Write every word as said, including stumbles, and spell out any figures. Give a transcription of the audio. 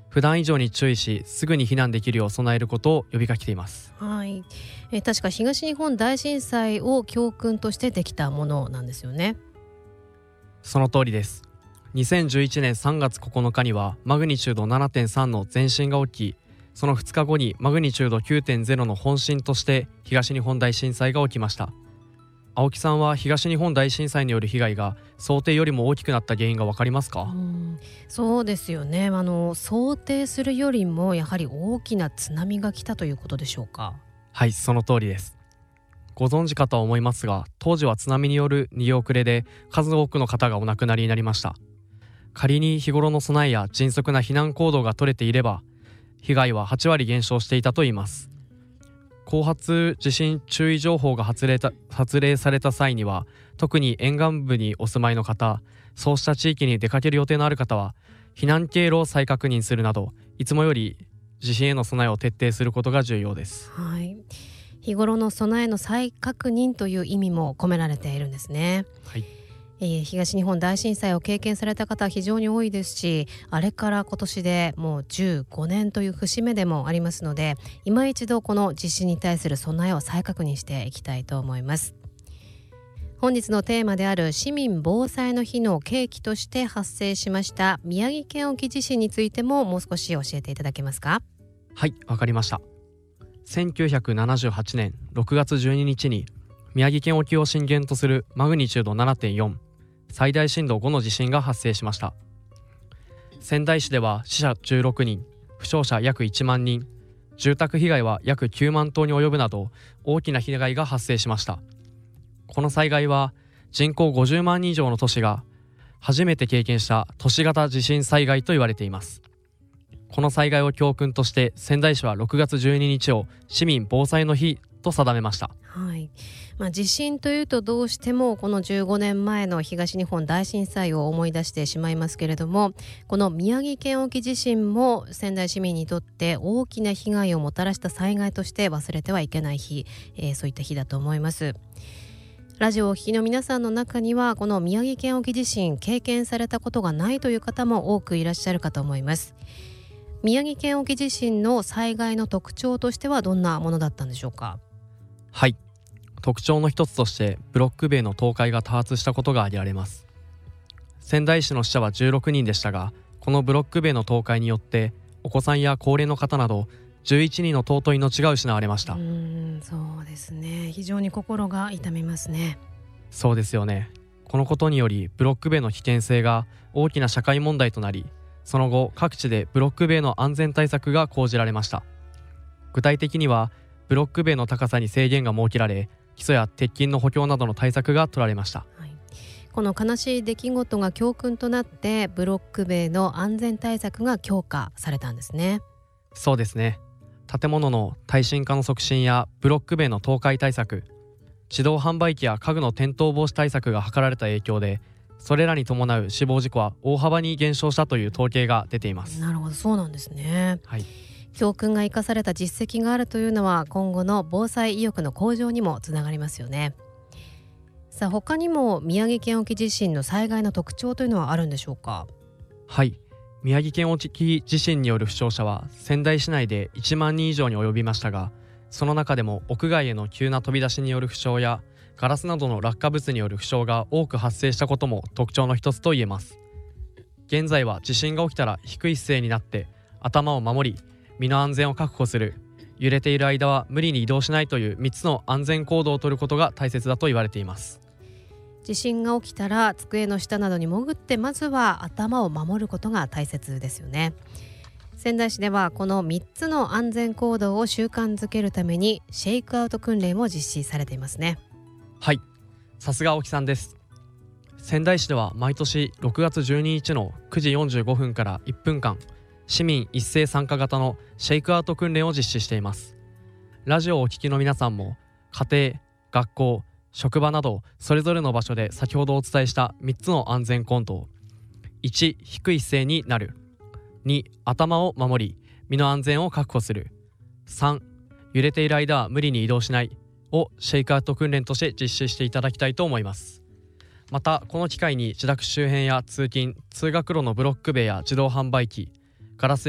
普段以上に注意し、すぐに避難できるよう備えることを呼びかけています。 はい、えー確か東日本大震災を教訓としてできたものなんですよね。 その通りです。にせんじゅういちねんさんがつここのかにはマグニチュード ななてんさん の前震が起き、そのふつかごにマグニチュード きゅうてんゼロ の本震として東日本大震災が起きました。青木さんは東日本大震災による被害が想定よりも大きくなった原因がわかりますか？ うん、そうですよね。あの想定するよりもやはり大きな津波が来たということでしょうか？ はい、その通りです。ご存知かとは思いますが、当時は津波による逃げ遅れで数多くの方がお亡くなりになりました。仮に日頃の備えや迅速な避難行動が取れていれば、被害ははちわり減少していたといいます。後発地震注意情報が発令た発令された際には、特に沿岸部にお住まいの方、そうした地域に出かける予定のある方は避難経路を再確認するなど、いつもより地震への備えを徹底することが重要です。 はい、日頃の備えの再確認という意味も込められているんですね。 はい、 えー東日本大震災を経験された方は非常に多いですし、あれから今年でもうじゅうごねんという節目でもありますので、今一度この地震に対する備えを再確認していきたいと思います。本日のテーマである市民防災の日の契機として発生しました宮城県沖地震についてももう少し教えていただけますか？ はい、わかりました。せんきゅうひゃくななじゅうはちねんろくがつじゅうににちに宮城県沖を震源とするマグニチュード ななてんよん、最大震度ごの地震が発生しました。仙台市では死者じゅうろくにん、負傷者約いちまんにん、住宅被害は約きゅうまんとうに及ぶなど大きな被害が発生しました。この災害は人口ごじゅうまんにん以上の都市が初めて経験した都市型地震災害と言われています。この災害を教訓として仙台市はろくがつじゅうににちを市民防災の日と定めました。 はい、まあ、地震というとどうしてもこのじゅうごねんまえの東日本大震災を思い出してしまいますけれども、この宮城県沖地震も仙台市民にとって大きな被害をもたらした災害として忘れてはいけない日、えーそういった日だと思います。ラジオをお聞きの皆さんの中にはこの宮城県沖地震経験されたことがないという方も多くいらっしゃるかと思います。宮城県沖地震の災害の特徴としてはどんなものだったんでしょうか？ はい、特徴の一つとしてブロック塀の倒壊が多発したことが挙げられます。仙台市の死者はじゅうろくにんでしたが、このブロック塀の倒壊によってお子さんや高齢の方などじゅういちにんの尊い命が失われました。 うーん、そうですね。非常に心が痛みますね。 そうですよね。このことによりブロック塀の危険性が大きな社会問題となり、その後各地でブロック塀の安全対策が講じられました。具体的にはブロック塀の高さに制限が設けられ、基礎や鉄筋の補強などの対策が取られました。 はい、この悲しい出来事が教訓となってブロック塀の安全対策が強化されたんですね。 そうですね。建物の耐震化の促進やブロック塀の倒壊対策、自動販売機や家具の転倒防止対策が図られた影響で、それらに伴う死亡事故は大幅に減少したという統計が出ています。 なるほど、そうなんですね。 はい、 教訓が生かされた実績があるというのは今後の防災意欲の向上にもつながりますよね。さあ、他にも宮城県沖地震の災害の特徴というのはあるんでしょうか？ はい、宮城県沖地震による負傷者は仙台市内でいちまんにん以上に及びましたが、その中でも屋外への急な飛び出しによる負傷やガラスなどの落下物による負傷が多く発生したことも特徴の一つと言えます。現在は地震が起きたら低い姿勢になって頭を守り、身の安全を確保する、揺れている間は無理に移動しないというみっつの安全行動を取ることが大切だと言われています。 地震が起きたら机の下などに潜ってまずは頭を守ることが大切ですよね。仙台市ではこのみっつの安全行動を習慣づけるためにシェイクアウト訓練も実施されていますね。 はい、さすが青木さんです。仙台市では毎年ろくがつじゅうににちのくじよんじゅうごふんからいっぷんかん、市民一斉参加型のシェイクアウト訓練を実施しています。ラジオをお聞きの皆さんも家庭、学校、職場などそれぞれの場所で先ほどお伝えしたみっつの安全行動、いち低い姿勢になる、に頭を守り身の安全を確保する、さん揺れている間は無理に移動しないをシェイクアウト訓練として実施していただきたいと思います。またこの機会に自宅周辺や通勤・通学路のブロック塀や自動販売機、ガラス